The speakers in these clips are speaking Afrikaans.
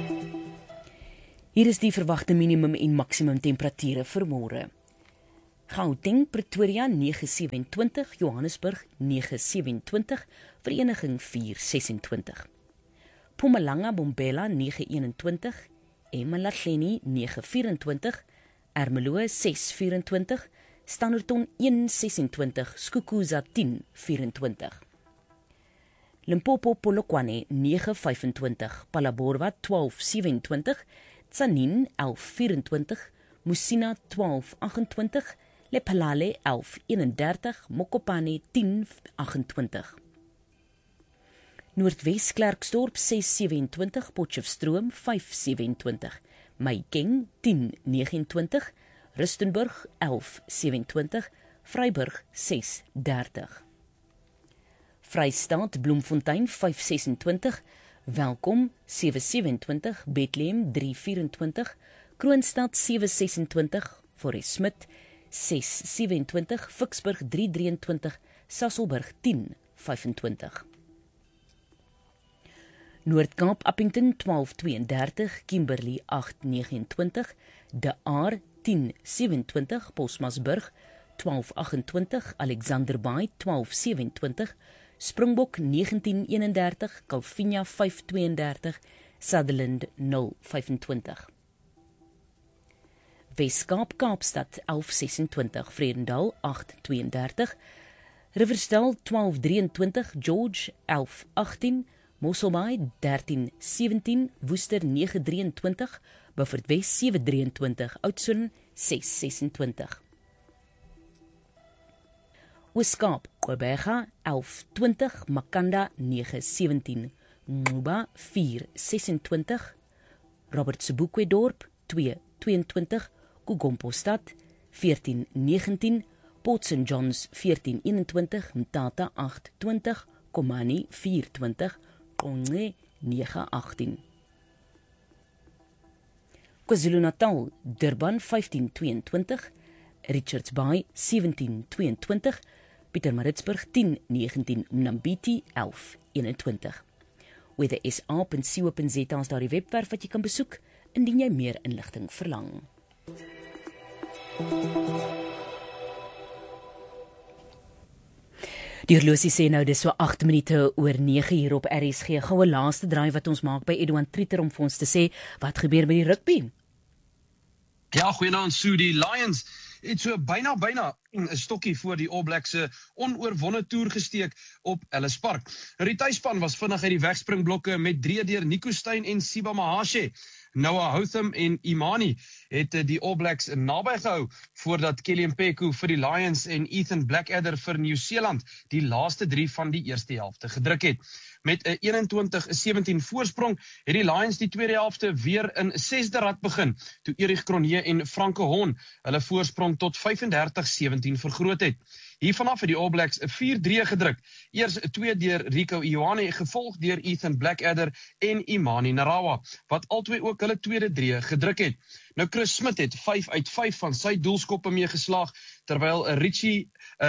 Hier is die verwagte minimum en maksimum temperature vir môre. Gauteng, Pretoria 9:27, Johannesburg 9:27, Vereniging 4:26. Mpumalanga, Bombela 9:21, Emalahleni 9:24, Ermelo 6:24, Standerton 1:26, Skukuza 10:24. Limpopo, Polokwane 9:25, Phalaborwa 12:27, Tzaneen 11:24, Musina 12:28, Lephalale 11:31, Mokopane 10:28. Noordwes, Klerksdorp 6:27, Potchefstroom 5:27, Mahikeng 10:29, Rustenburg 11:27, Vryburg 6:30. Vrystaat, Bloemfontein 5:26, Welkom 7:27, Bethlehem 3:24, Kroonstad 7:26, Forest Smith 6:27, Ficksburg 3:23, Sasolburg 10:25. Noord-Kaap, Appington 12:32, Kimberley 8:29, De Aar 10:27, Posmasburg 12:28, Alexanderbaai 12:27, Springbok 19:31, Calvinia 5:32, Sutherland 0:25. Weskaap, Kaapstad 11:26, Vredendal 8:32, Riversdal 12:23, George 11:18, Mosselbaai 13:17, Woester 9:23, Beaufort Wes 7:23, Oudtshoorn 6:26. Ooskaap, Gqeberha 11:20, Makanda 9:17, Nquba 4:26, Robert Sobukwe Dorp 2:22, Kugompostad 14:19, Port St Johns 14:21, Mtata 8:20, Komani 4:20, Qonce 9:18. KwaZulu-Natal, Durban 15:22, Richards Bay 17:22, Pietermaritzburg 10:19, Mnambiti 11:21. weather.sa.co.za is daar die webwerf wat jy kan besoek indien jy meer inligting verlang. Die horlosie sê nou dis so 8 minute oor 9 hier op RSG. Goue laaste draai wat ons maak by Edouan Trieter om vir ons te sê wat gebeur met die rugby. Ja, goeienaand Sue, die Lions het so byna 'n stokkie voor die All Blacks se onoorwonde toer gesteek op Ellis Park. Die tuisspan was vinnig uit die wegspringblokke met drie deur Nico Steyn en Siba Mahashe. Noah Hotham en Imani het die All Blacks naby gehou voordat Kelly Mpeku vir die Lions en Ethan Blackadder vir Nieu-Seeland die laaste 3 van die eerste helfte gedruk het. Met 'n 21-17 voorsprong het die Lions die tweede helfte weer in 6de rad begin, toe Erich Cronje en Franke Hon hulle voorsprong tot 35-17 vergroot het. Hiervanaf het die All Blacks 4-3 gedruk. Eers 2 deur Rico Ioane, gevolg deur Ethan Blackadder en Imani Narawa, wat albei ook hulle tweede 3 gedruk het. Nou Chris Smith het 5 uit 5 van sy doelskoppe meegeslaag, terwyl Richie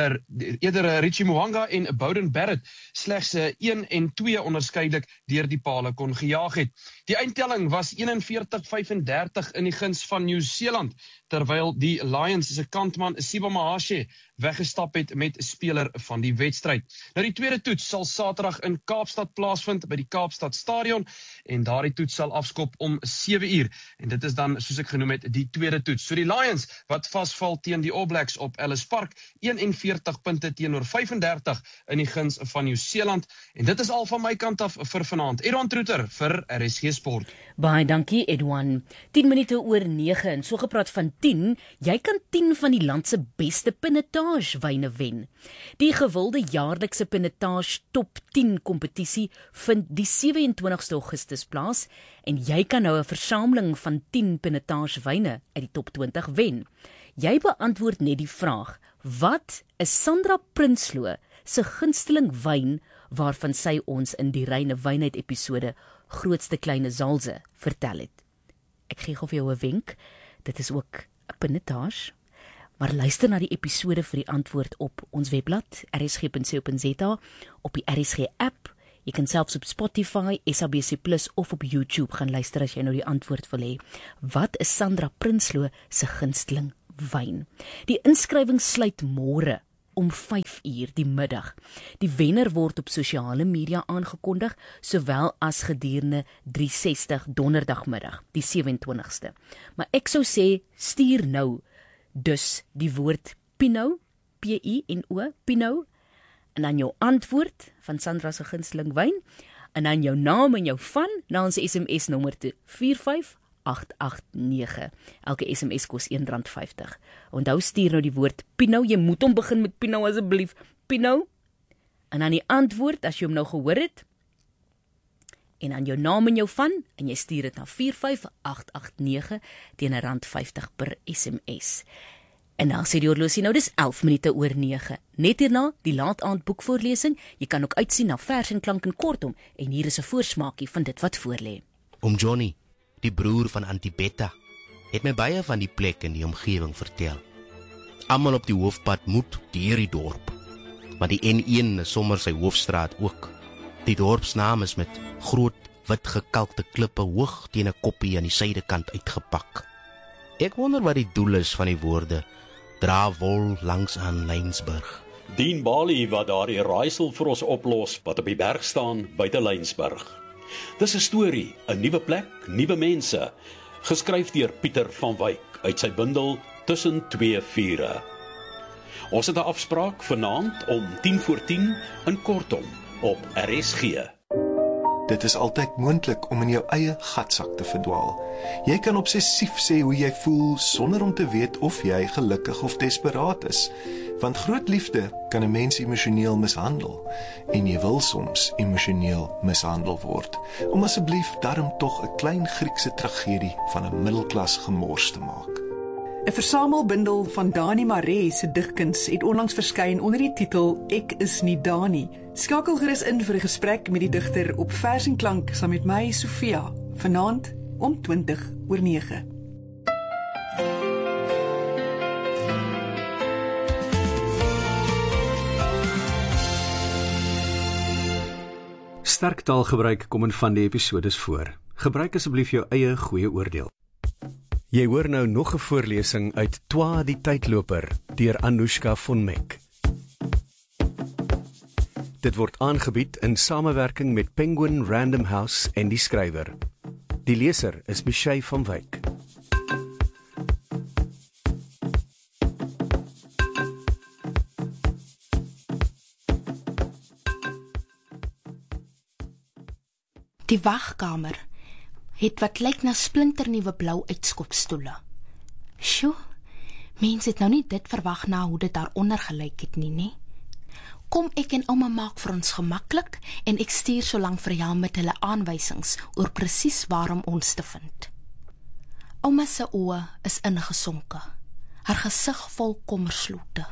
Mo'unga en Bowden Barrett slegs 1 en 2 onderskeidelik deur die pale kon gejaag het. Die eindtelling was 41-35 in die guns van Nieu-Seeland, terwyl die Lions se kantman Siba Mahashe weggestap het met speler van die wedstryd. Nou die tweede toets sal Saterdag in Kaapstad plaasvind by die Kaapstad Stadion en daardie toets sal afskop om 7 uur en dit is dan soos ek genoem het die tweede toets. So die Lions wat vasval teen die All Blacks op Ellis Park 41 punte teenoor 35 in die guns van Nieu-Seeland en dit is al van my kant af vir vanaand. Edouan Trieter vir RSG Sport. Baie dankie Edouan. 10 minute oor 9 en so gepraat van 10, jy kan 10 van die land se beste pinotage wyne wen. Die gewilde jaarlikse pinotage top 10 kompetisie vind die 27ste Augustus plaas en jy kan nou 'n versameling van 10 pinotage wyne uit die top 20 wen. Jy beantwoord net die vraag: wat is Sandra Prinsloo se gunsteling wyn waarvan sy ons in die Reine Wynheid episode Grootste Kleine Zalze vertel het? Ek gee gou vir jou 'n wenk, dit is ook 'n pinotage, maar luister na die episode vir die antwoord op ons webblad rsg.co.za, op die RSG app Jy kan selfs op Spotify, SABC Plus of op YouTube gaan luister as jy nou die antwoord wil hê. Wat is Sandra Prinsloo se gunsteling wyn? Die inskrywing sluit môre om 5:00 die middag. Die wenner word op sosiale media aangekondig, sowel as gedurende 360 donderdagmiddag, die 27ste. Maar ek sou sê, stuur nou dus die woord Pinot, P-I-N-O, Pinot, en dan jou antwoord van Sandra se gunsteling wyn, en dan jou naam en jou van na ons SMS nommer toe 45889. Elke SMS kos R1.50. Onthou, stuur nou die woord Pinot, jy moet hom begin met Pinot asseblief, Pinot, en dan die antwoord as jy hom nou gehoor het, en dan jou naam en jou van, en jy stuur dit na 45889 teen R1.50 per SMS. En dan sê die horlosie nou, dis 11 minute oor 9. Net hierna, die laat aand boekvoorlesing, jy kan ook uitsien na vers en klank en kortom, en hier is 'n voorsmaakie van dit wat voorlê. Oom Johnny, die broer van Auntie Betta, het my baie van die plek in die omgewing vertel. Almal op die hoofpad moet deur die dorp, maar die N1 is sommer sy hoofstraat ook. Die dorpsnaam is met groot wit gekalkte klippe hoog teen 'n koppie aan die suidekant uitgepak. Ek wonder wat die doel is van die woorde dra wol langs aan Lensburg. Dean Bali wat daar die raaisel vir ons oplos wat op die berg staan buite Lensburg. Dis 'n storie, 'n nuwe plek, nuwe mense, geskryf deur Pieter van Wyk uit sy bundel Tussen twee vure. Ons het 'n afspraak vanaand om 10:10 in Kortom op RSG. Dit is altyd moontlik om in jou eie gatsak te verdwaal. Jy kan obsessief sê hoe jy voel sonder om te weet of jy gelukkig of desperaat is. Want groot liefde kan 'n mens emosioneel mishandel en jy wil soms emosioneel mishandel word. Om asseblief daarom tog 'n klein Griekse tragedie van 'n middelklas gemors te maak. 'n Versamelbundel van Dani Maree se digkuns het onlangs verskyn onder die titel Ek is nie Dani. Skakel gerus in vir 'n gesprek met die digter op Vers en Klank saam met my, Sofia, vanaand om 20:09. Sterk taalgebruik kom in van die episodes voor. Gebruik asseblief jou eie goeie oordeel. Jy hoor nou nog 'n voorlesing uit Twa die Tydloper deur Anoushka von Meck. Dit word aangebied in samewerking met Penguin Random House en die skrywer. Die leser is Michelle van Wyk. Die wagkamer het wat lyk na splinternuwe blou uitskopstoele. Sjoe, mense het nou nie dit verwag na hoe dit daaronder gelyk het nie. Kom ek en ouma maak vir ons gemaklik en ek stuur solank vir jou met hulle aanwysings oor presies waar om ons te vind. Ouma se oë is ingesonke, haar gesig vol kommerslote.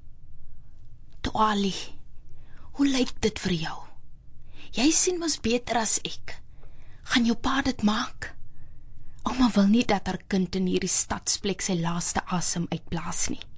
Toali, hoe lyk dit vir jou? Jy sien mos beter as ek. Gaan jou pa dit maak? Ouma wil nie dat haar kind in hierdie stadsplek sy laaste asem uitblaas nie.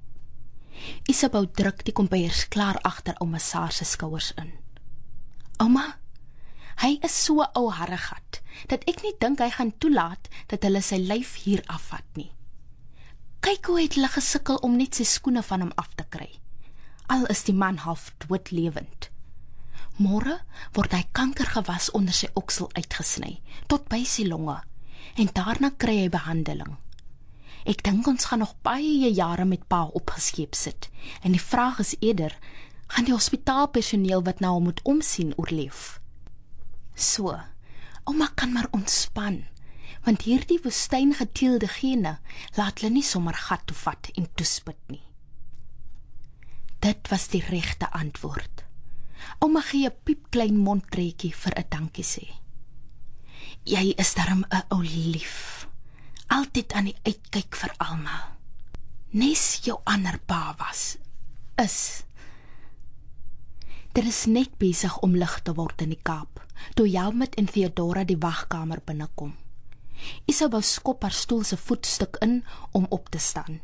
Isabel druk die kompiers klaar agter ouma Saar se skouers in. Ouma, hy is so 'n ou harregat, dat ek nie dink hy gaan toelaat dat hulle sy lyf hier afvat nie. Kyk hoe het hulle gesukkel om net sy skoene van hom af te kry. Al is die man half doodlewend. Môre word hy kankergewas onder sy oksel uitgesny, tot by sy longe, en daarna kry hy behandeling. Ek dink ons gaan nog baie jare met pa opgeskeep sit, en die vraag is eerder, gaan die hospitaalpersoneel wat nou moet omsien oorleef? So, ouma kan maar ontspan, want hierdie woestyngeteelde gene laat hulle nie sommer gat toe vat en toespit nie. Dit was die regte antwoord. Ouma gee 'n piepklein mondtrekkie vir 'n dankie sê. Jy is darm 'n ou lief, altyd aan die uitkyk vir almal. Nes jou ander pa was, is. Dit is net besig om lig te word in die Kaap, toe Jalmut en Theodora die wagkamer binnekom. Isabel skop haar stoel se voetstuk in om op te staan.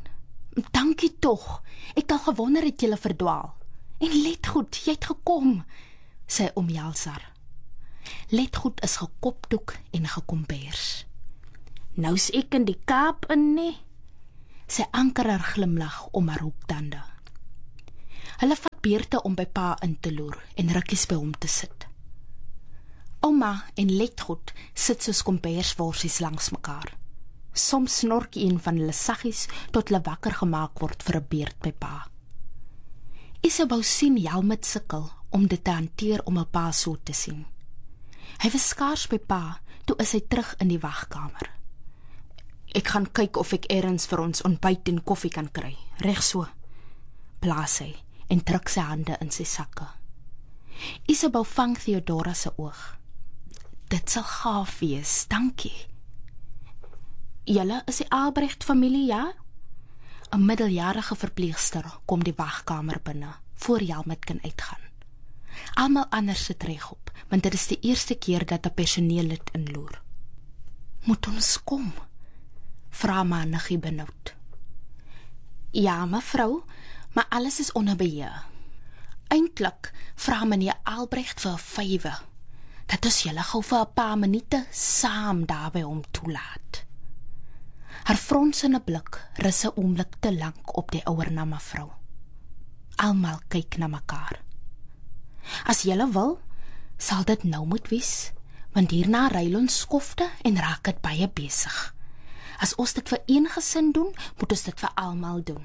Dankie tog, ek het al gewonder het julle verdwaal. En let goed, jy het gekom. sy omhels haar. Letgoed is gekopdoek en gekompers. Nou's ek in die Kaap in nie. Sy anker haar glimlag om haar hoektande. Hulle vat beurte om by pa in te loer en rukkies by hom te sit. Ouma en Letgoed sit soos kompersworsies langs mekaar. Soms snork een van hulle saggies tot hulle wakker gemaak word vir 'n beurt by pa. Isabel sien Jalmut sukkel om dit te hanteer om 'n pa so te sien. Hy was skaars by pa, toe is hy terug in die wagkamer. Ek gaan kyk of ek ergens vir ons ontbyt en koffie kan kry, reg so, plaas hy en druk sy hande in sy sakke. Isabel vang Theodora se oog. Dit sal gaaf wees, dankie. Julle is die Albrecht familie, ja? 'n middeljarige verpleegster kom die wagkamer binne, voor Jalmut kan uitgaan. Almal anders sit regop, want dit is die eerste keer dat 'n personeellid inloer. Moet ons kom? Vra Maniggie benoud. Ja, mevrou, maar alles is onder beheer. Eintlik vra meneer Albrecht vir 'n vywe. Dat is julle gou vir 'n paar minute saam daar by hom toelaat. Haar fronsende blik rus 'n oomblik te lank op die ouer na mevrou. Almal kyk na mekaar. As julle wil, sal dit nou moet wees, want hierna ruil ons skofte en raak dit baie besig. As ons dit vir een gesin doen, moet ons dit vir almal doen.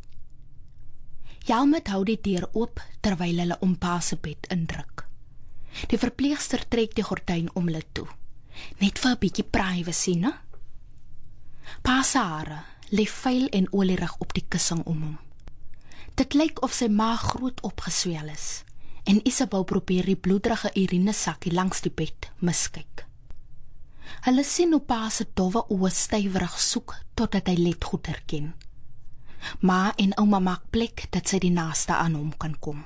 Jalmut hou die deur oop terwyl hulle om pa se bed indruk. Die verpleegster trek die gordyn om hulle toe, net vir 'n bietjie privacy, né? Pa se hare lê vuil en olierig op die kussing om hom. Dit lyk of sy maag groot opgeswel is, en Isabel probeer die bloederige urinesakkie langs die bed miskyk. Hulle sien hoe pa se dowwe oë stywerig soek totdat hy Letgoed herken. Ma en ouma maak plek dat sy die naaste aan hom kan kom.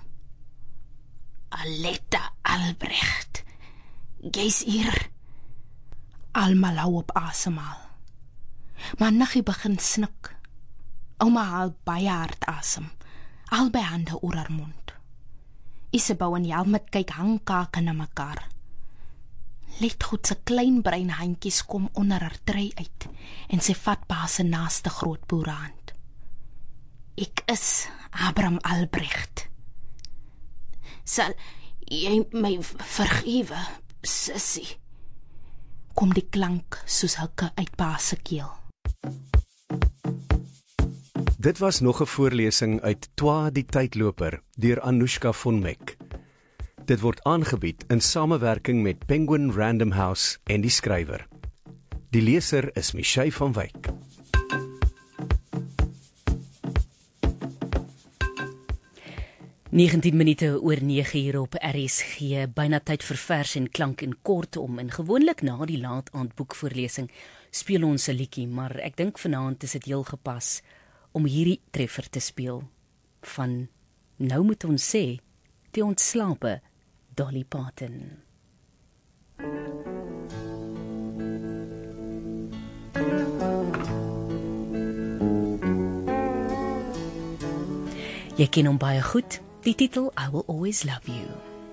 Aletta Albrecht, jy's hier. Almal hou op asemhaal. Maniggie begin snik. Ouma haal baie hard asem, albei hande oor haar mond. Isabel en Jalmut kyk hangkake na mekaar. Letgoed se klein bruin handjies kom onder haar trui uit en sy vat pa se naaste grootboerhand. Ek is Abraham Albrecht. Sal jy my vergewe, sussie? Kom die klank soos hulke uit pa se keel. Dit was nog 'n voorlesing uit Twa die Tydloper deur Anoushka von Meck. Dit word aangebied in samewerking met Penguin Random House en die skrywer. Die leser is Michelle van Wyk. minute oor 9 uur op RSG, byna tyd vir vers en klank en kortom, en gewoonlik na die laat aand boekvoorlesing speel ons 'n liedjie, maar ek dink vanaand is dit heel gepas om hierdie treffer te speel van, nou moet ons sê, die ontslape Dolly Parton. Jy ken hom baie goed, die titel I Will Always Love You.